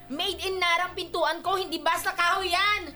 Made in Narang pintuan ko, hindi basta kahoy yan!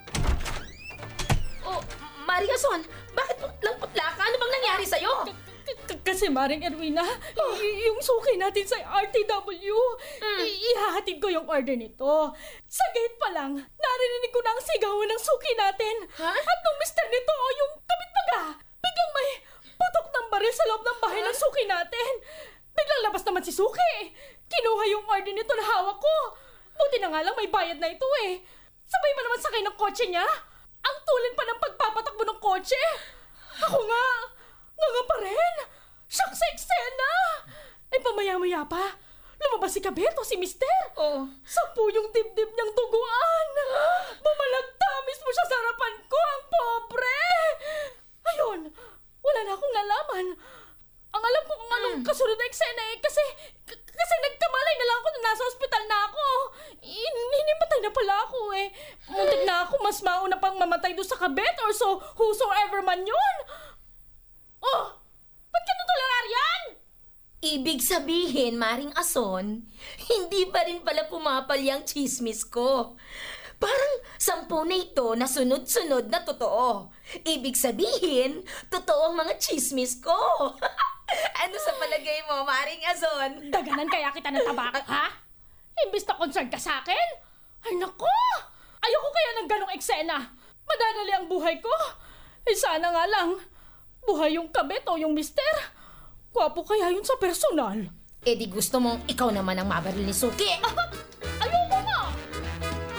Oh, Maria Son, bakit putlang-putla ka? Ano bang nangyari sa'yo? Kasi Maring Erwina, yung suki natin sa RTW, ihahatid ko yung order nito. Sa gate pa lang, narinig ko na ang sigawan ng suki natin. Ha? At nung mister nito o yung kapitbaga, biglang may putok ng baril sa loob ng bahay ng suki natin. Biglang labas naman si suki. Kinuha yung order nito na hawak ko. Buti na nga lang may bayad na ito eh. Sabay ba naman sakay ng kotse niya? Ang tulin pa ng pagpapatakbo ng kotse. Ako nga pa rin. Shock sa eksena. Eh pamaya-maya pa, lumabas si Kabeto, si mister. Oh. 10 yung dibdib niyang duguan. Bumalagtamis mo siya sa harapan ko, ang pobre. Ayun, wala na akong nalaman. Ang alam ko kung anong kasunod na eksena eh, kasi nagkamalay na lang ako na nasa ospital na ako. Hinimatay na pala ako eh. Muntik na ako mas mauna pang mamatay doon sa kabet or so whosoever man yun. Oh, ba't ka natularar yan? Ibig sabihin, Maring Ason, hindi pa rin pala pumapalya ang chismis ko. Parang 10 na ito na sunod-sunod na totoo. Ibig sabihin, totoo ang mga chismis ko. Ano sa palagay mo, Maring Ason? Daganan kaya kita ng tabak, ha? Imbis na concerned ka sa akin? Ay nako! Ayoko kaya ng ganong eksena. Madadali ang buhay ko. Eh sana nga lang, buhay yung kabet o yung mister. Gwapo kaya yun sa personal. Eh di gusto mong ikaw naman ang mabaril ni Suki.